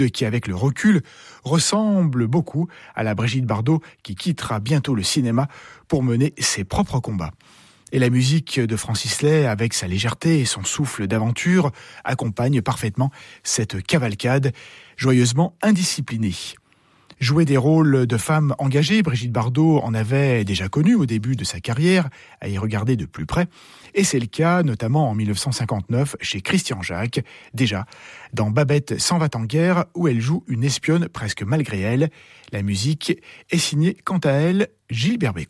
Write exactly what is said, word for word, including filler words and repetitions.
qui, avec le recul, ressemble beaucoup à la Brigitte Bardot qui quittera bientôt le cinéma pour mener ses propres combats. Et la musique de Francis Lay, avec sa légèreté et son souffle d'aventure, accompagne parfaitement cette cavalcade joyeusement indisciplinée. Jouer des rôles de femmes engagées, Brigitte Bardot en avait déjà connu au début de sa carrière, à y regarder de plus près, et c'est le cas notamment en dix-neuf cent cinquante-neuf chez Christian Jacques, déjà dans Babette s'en va en guerre, où elle joue une espionne presque malgré elle. La musique est signée quant à elle Gilbert Bécaud.